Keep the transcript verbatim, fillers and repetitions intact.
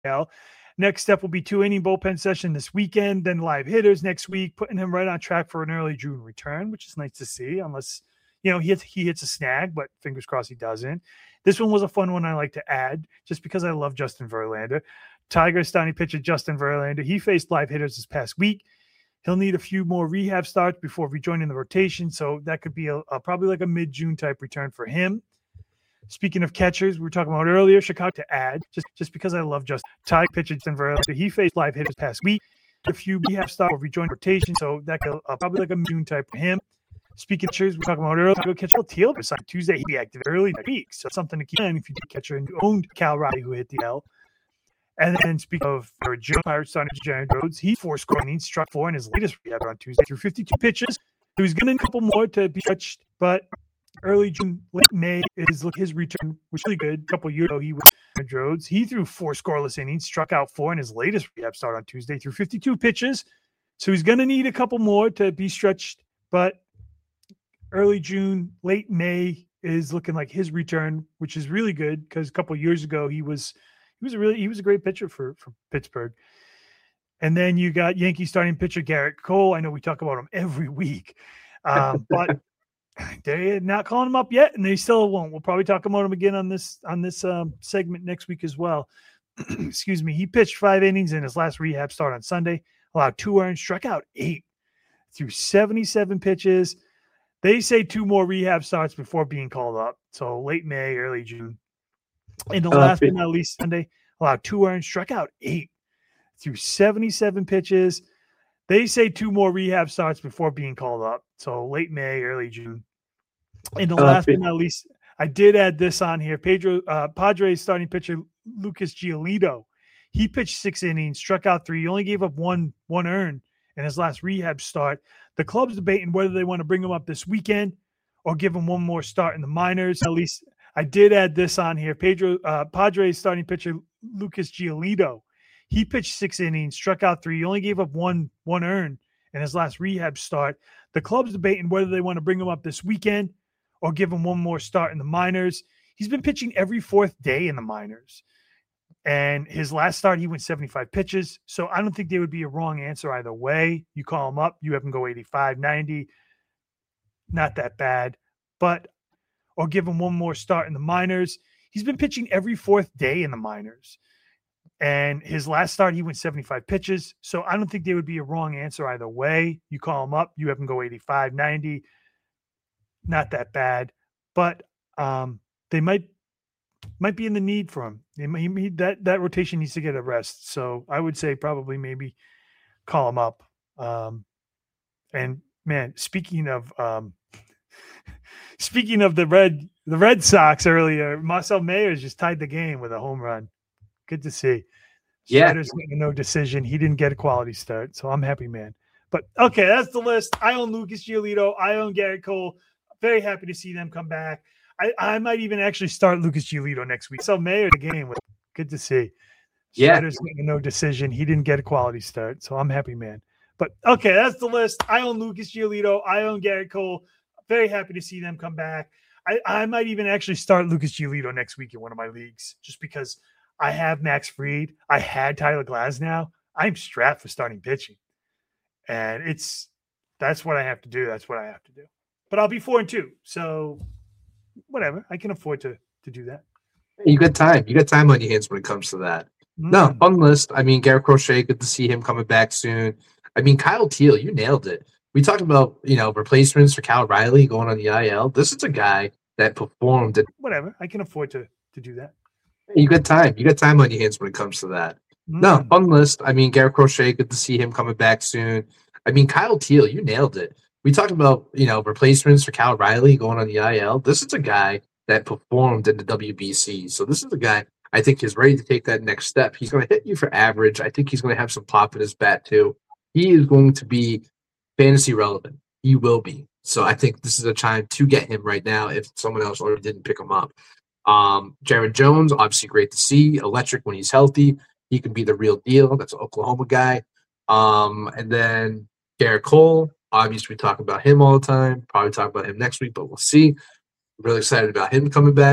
L. Next step will be two inning bullpen session this weekend, then live hitters next week, putting him right on track for an early June return, which is nice to see, unless, you know, he hits, he hits a snag, but fingers crossed he doesn't. This one was a fun one I like to add, just because I love Justin Verlander. Tigers starting pitcher Justin Verlander. He faced live hitters this past week. He'll need a few more rehab starts before rejoining the rotation, so that could be a, a probably like a mid-June type return for him. Speaking of catchers, we were talking about earlier, Chicago to add, just, just because I love Justin. Tiger pitcher Justin Verlander. He faced live hitters past week. A few rehab starts before rejoining rotation, so that could uh, probably like a mid-June type for him. Speaking of catchers, we were talking about earlier, Chicago catcher Teal signed Tuesday. He'll be active early next week, so something to keep in if you do catcher and you owned Cal Riley, who hit the L. And then speaking of our Pirates starting Jared Rhodes, he four scoring innings, struck four in his latest rehab on Tuesday through fifty-two pitches. He was going to need a couple more to be stretched, but early June, late May is look his return was really good. A couple of years ago, he was Jared Rhodes. He threw four scoreless innings, struck out four in his latest rehab start on Tuesday through fifty-two pitches. So he's going to need a couple more to be stretched, but early June, late May is looking like his return, which is really good because a couple of years ago he was. He was a really he was a great pitcher for, for Pittsburgh. And then you got Yankee starting pitcher Garrett Cole. I know we talk about him every week, um, but they're not calling him up yet, and they still won't. We'll probably talk about him again on this on this um, segment next week as well. Excuse me. He pitched five innings in his last rehab start on Sunday, allowed two earned, struck out eight through seventy-seven pitches. They say two more rehab starts before being called up. So late May, early June. In the last but not least Sunday, allowed two earned, struck out eight through seventy-seven pitches. They say two more rehab starts before being called up. So late May, early June. In the last but not least, I did add this on here. Pedro uh, Padres starting pitcher Lucas Giolito. He pitched six innings, struck out three. He only gave up one one earned in his last rehab start. The club's debating whether they want to bring him up this weekend or give him one more start in the minors. At least I did add this on here. Pedro uh, Padres starting pitcher Lucas Giolito. He pitched six innings, struck out three. He only gave up one one earned in his last rehab start. The club's debating whether they want to bring him up this weekend or give him one more start in the minors. He's been pitching every fourth day in the minors. And his last start, he went seventy-five pitches. So I don't think there would be a wrong answer either way. You call him up, you have him go eighty-five, ninety. Not that bad. But or give him one more start in the minors. He's been pitching every fourth day in the minors. And his last start, he went seventy-five pitches. So I don't think there would be a wrong answer either way. You call him up, you have him go eighty-five, ninety. Not that bad. But um, they might might be in the need for him. They might, he, that, that rotation needs to get a rest. So I would say probably maybe call him up. Um, and, man, speaking of um, – Speaking of the Red the Red Sox earlier, Marcel Mayers just tied the game with a home run. Good to see. Yeah. Strider's getting no decision. He didn't get a quality start, so I'm happy, man. But, okay, that's the list. I own Lucas Giolito. I own Garrett Cole. Very happy to see them come back. I, I might even actually start Lucas Giolito next week. So Mayers the game with good to see. Yeah. Strider's getting no decision. He didn't get a quality start, so I'm happy, man. But, okay, that's the list. I own Lucas Giolito. I own Garrett Cole. Very happy to see them come back. I, I might even actually start Lucas Giolito next week in one of my leagues just because I have Max Fried. I had Tyler Glasnow. I'm strapped for starting pitching. And it's that's what I have to do. That's what I have to do. But I'll be four and two. So whatever. I can afford to to do that. You got time. You got time on your hands when it comes to that. Mm. No, fun list. I mean, Garrett Crochet, good to see him coming back soon. I mean, Kyle Teal, you nailed it. We talked about, you know, replacements for Cal Riley going on the I L. This is a guy that performed. At, Whatever. I can afford to to do that. You got time. You got time on your hands when it comes to that. Mm. No, fun list. I mean, Garrett Crochet, good to see him coming back soon. I mean, Kyle Teal, you nailed it. We talked about, you know, replacements for Cal Riley going on the I L. This is a guy that performed in the W B C. So this is a guy I think is ready to take that next step. He's going to hit you for average. I think he's going to have some pop in his bat too. He is going to be fantasy relevant. He will be. So I think this is a time to get him right now if someone else already didn't pick him up. Um, Jared Jones, obviously great to see. Electric when he's healthy. He can be the real deal. That's an Oklahoma guy. Um, and then Garrett Cole, obviously we talk about him all the time. Probably talk about him next week, but we'll see. Really excited about him coming back.